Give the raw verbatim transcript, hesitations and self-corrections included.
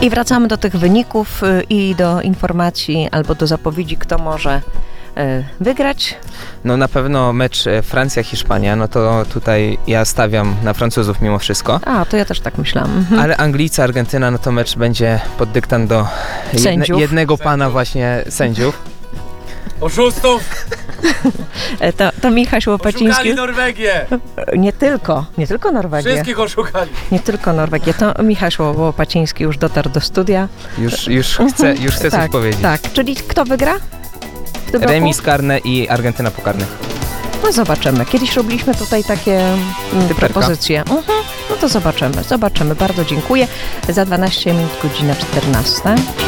I wracamy do tych wyników y, i do informacji albo do zapowiedzi, kto może y, wygrać. No na pewno mecz e, Francja-Hiszpania, no to tutaj ja stawiam na Francuzów mimo wszystko. A, to ja też tak myślałam. Mhm. Ale Anglicy, Argentyna, no to mecz będzie pod dyktan do jedne, Sędziów. jednego pana właśnie sędziów. Oszustów! E, To, to Michał Łopaciński. Oszukali Norwegię! Nie tylko, nie tylko Norwegię. Wszystkich oszukali. Nie tylko Norwegię. To Michał Łopaciński już dotarł do studia. Już, już chcę, już chcę tak, coś powiedzieć. Tak, czyli kto wygra? W tym roku? Remis karne i Argentyna po karnych. No zobaczymy. Kiedyś robiliśmy tutaj takie mm, Typerka. propozycje. Mhm. No to zobaczymy, zobaczymy. Bardzo dziękuję. Za dwanaście minut godzina czternasta.